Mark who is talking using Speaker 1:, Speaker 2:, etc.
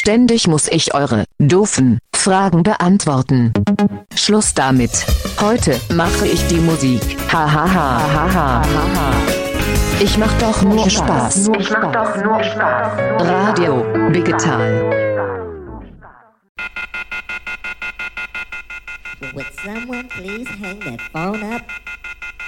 Speaker 1: Ständig muss ich eure doofen Fragen beantworten. Schluss damit. Heute mache ich die Musik. Ha ha ha ha ha ha. Ich mach doch nur Spaß. Radio Digital.
Speaker 2: Would someone please hang that phone up?